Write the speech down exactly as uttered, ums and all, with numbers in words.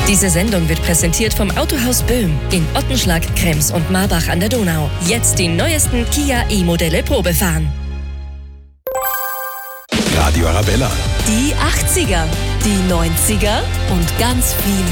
Diese Sendung wird präsentiert vom Autohaus Böhm in Ottenschlag, Krems und Marbach an der Donau. Jetzt die neuesten Kia E-Modelle Probe fahren. Radio Arabella. Die achtziger, die neunziger und ganz viel